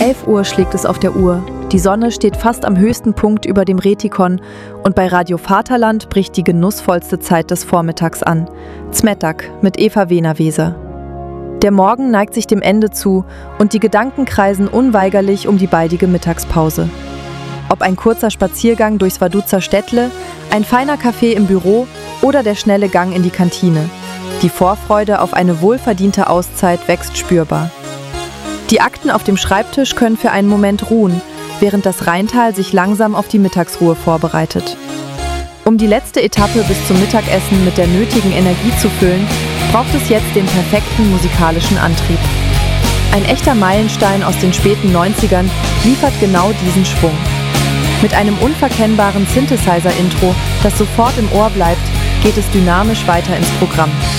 11 Uhr schlägt es auf der Uhr. Die Sonne steht fast am höchsten Punkt über dem Retikon und bei Radio Vaterland bricht die genussvollste Zeit des Vormittags an. Zmetak mit Eva Wener-Weser. Der Morgen neigt sich dem Ende zu und die Gedanken kreisen unweigerlich um die baldige Mittagspause. Ob ein kurzer Spaziergang durchs Waduzer Städtle, ein feiner Kaffee im Büro oder der schnelle Gang in die Kantine. Die Vorfreude auf eine wohlverdiente Auszeit wächst spürbar. Die Akten auf dem Schreibtisch können für einen Moment ruhen, während das Rheintal sich langsam auf die Mittagsruhe vorbereitet. Um die letzte Etappe bis zum Mittagessen mit der nötigen Energie zu füllen, braucht es jetzt den perfekten musikalischen Antrieb. Ein echter Meilenstein aus den späten 90ern liefert genau diesen Schwung. Mit einem unverkennbaren Synthesizer-Intro, das sofort im Ohr bleibt, geht es dynamisch weiter ins Programm.